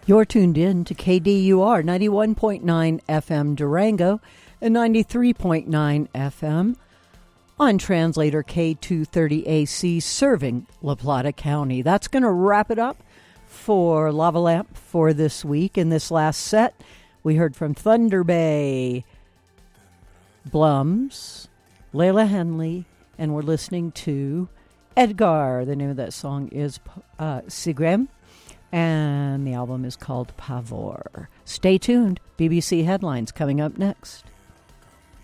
You're tuned in to KDUR 91.9 FM Durango and 93.9 FM on translator K230AC serving La Plata County. That's going to wrap it up for Lava Lamp for this week. In this last set, we heard from Thunder Bay, Blums, Layla Henley, and we're listening to Edgar. The name of that song is Sigrem, and the album is called Pavor. Stay tuned. BBC Headlines coming up next.